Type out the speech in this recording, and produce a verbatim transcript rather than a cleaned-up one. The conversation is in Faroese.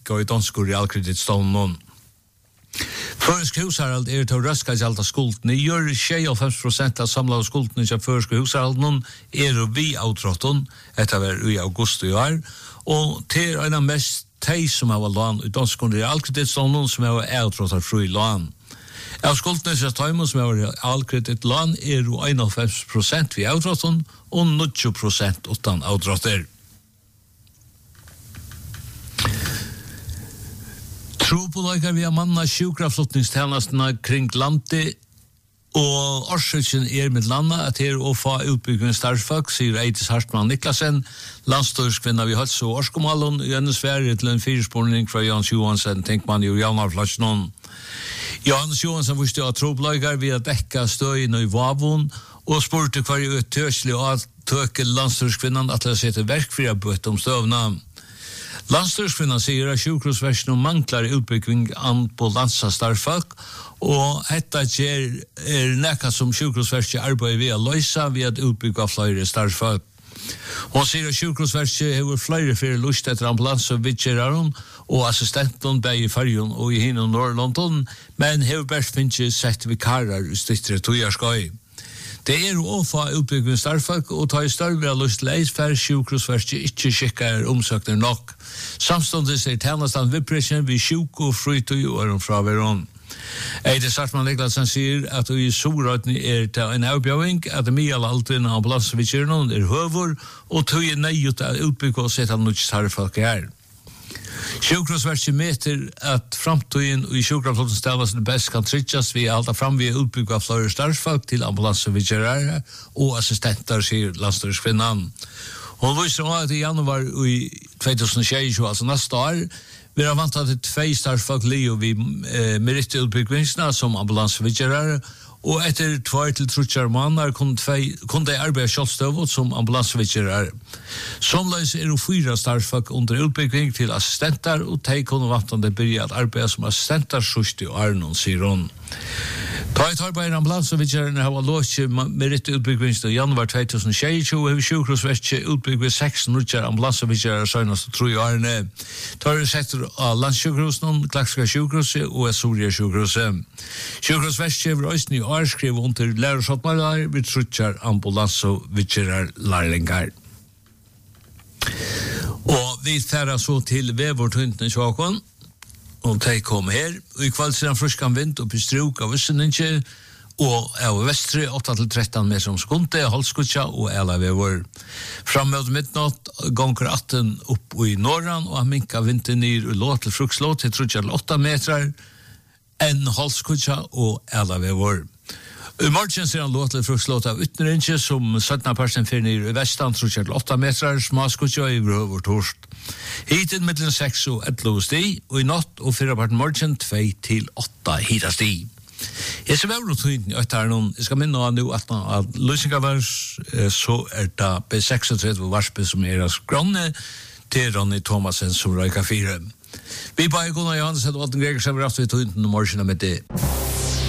minka i dansk realkreditstånden. Føreske husharald er til å røska gjelda skulden. I gjør tjuefem prosent av samlede skulden til føreske husharalden er og vi avtråtten etter hver i august i år. Og til en av mest teg som har lån i dansk realkreditstånden som har avtråttet fri lån. Av skuldene til Tøymon som er realkredittlån er jo tjuefem prosent ved avtråtten og nitti prosent utan avtråtter. Trobolager vi har manna sjukraftlutningstjenestene kring landet, og årsøkjen er med landet at her å få utbygging startfolk, sier Eidis Hartmann Niklasen, landstørskvinna vi helse og årskomalen, i hennes ferie til en firespårning fra Jans Johansen, tenker man jo Janarflasjonen. Johannes Johansen visste at trobolager vi har dekka støyen i Vavon, og spurte hver jo tøslig og at tøke landstørskvinnan at det setter verk for å bøte om støvna. Landstørskvinnan sier at sjukhusversjonen manglar utbygging an på landsastarfolk, og dette er, er nekka som sjukhusversjonen arbeider ved å løse ved at utbygge flere starfolk. Hun sier at sjukhusverket har flere fyrir lust etter ambulans og vidtjeraren og assistenten begge i Färjön og i Hinn og Norrlondon, men har best finnes sett vikarer i styrtre tojarskøy. Det er å få utbygging startfolk og ta i større lust leis for sjukhusverket ikke skikker omsøkner nok. Samståndes er tjenestan vippresjen ved sjuk og frytøy og er fra veron. Eidis Hartmann Niklasen sier at i Sorøyden er det en avbjøring at mye av altinn ambulansevitjeren er høver og tog er nøyut at utbygge og sette noe startfolk her. Sjukhusverket meter at framtøyen i sjukhusverket best kan trykkes ved å holde fram ved utbygge av flere startfolk til ambulansevitjere og assistenter, sier landstørskvinnan. Hun viser også at i januar i tjuetjue, altså neste år, vi har vant til tvei startfolk Leo vi eh, merittutbyggingsna som ambulansevitjere, og etter tvær til trutjar måneder kunne de arbeide kjølstøvot som ambulansevitjere. Somleis er jo fyra startfolk under utbygging til assistenter, og de kunne vant til å begynne at arbeide som assistenter sørst i Arnon, sier hun. Ta et arbeid ambulansevitjerne har låst merittutbyggingsna i januar tjuetjue, og har sjukhusverket utbygget seks nutjar ambulansevitjere søgnast og tro i Arne. Ta er setter av landssjukhusen, Klakska sjukhuset og Soria sjukhuset. Sjukhusverket har også i år skrevet under lærersåttmarer ved trutjar ambulansevitjere lærlingar. Og vi færer så til vevortundene sjåkon, og de kom her, og i kveld siden fruskan vind opp i struk av Visseninje, og av vestre åtte til tretton meter om sekunde, Holskutja og Elavevor. Frammøt midnatt gonger atten opp i Norran, og han minka vinden ned og lå til frukslå til trutja til åtta meter, enn Holskutja og Elavevor. I morgen ser han låt til frukslåt av Ytnerinje, som sytten persen fyrir ned i vestan, trutja til åtta meter, smaskutja i vrøver torst. Hiten mittlen seks og elleve sti, og i natt og fyrre parten morgen tvei til åtta hita sti. Jeg ser veldig tøyden i øyne her noen. Jeg skal minne nå at når løsningavers, så er det B trettien varspe som er av skronne til Ronny Thomasen som røyka fire. Vi bare går nå, Johannes, og Alten Gregersen, vi har haft vi tøyden og morgenen med det.